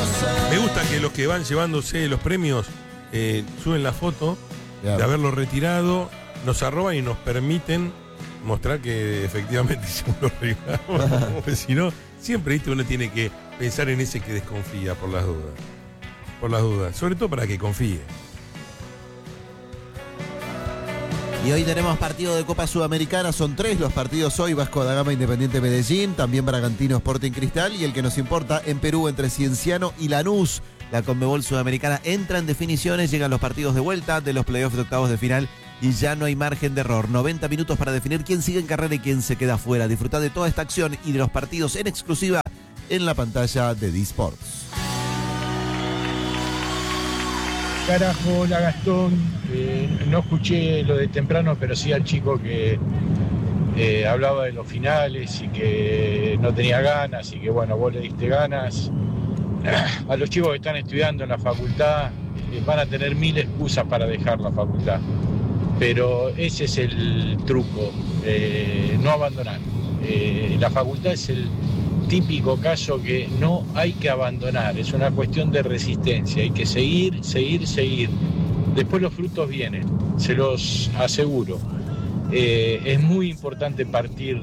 Me gusta que los que van llevándose los premios suben la foto de haberlo retirado, nos arroban y nos permiten mostrar que efectivamente hicimos los regalos. Porque si no, siempre, ¿viste? Uno tiene que pensar en ese que desconfía por las dudas. Por las dudas, sobre todo para que confíe. Y hoy tenemos partido de Copa Sudamericana, son 3 los partidos hoy: Vasco da Gama, Independiente Medellín, también Bragantino, Sporting Cristal, y el que nos importa en Perú entre Cienciano y Lanús. La Conmebol Sudamericana entra en definiciones, llegan los partidos de vuelta de los playoffs de octavos de final y ya no hay margen de error. 90 minutos para definir quién sigue en carrera y quién se queda fuera. Disfrutad de toda esta acción y de los partidos en exclusiva en la pantalla de D-Sports. Carajo, hola Gastón, no escuché lo de temprano, pero sí al chico que hablaba de los finales y que no tenía ganas y que bueno, vos le diste ganas. A los chicos que están estudiando en la facultad van a tener 1000 excusas para dejar la facultad, pero ese es el truco, no abandonar. La facultad es el típico caso que no hay que abandonar, es una cuestión de resistencia, hay que seguir. Después los frutos vienen, se los aseguro. Es muy importante partir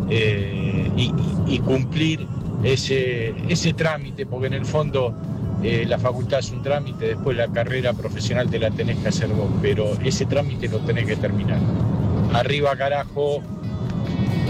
y cumplir ese trámite, porque en el fondo la facultad es un trámite, después la carrera profesional te la tenés que hacer vos, pero ese trámite lo tenés que terminar. Arriba carajo,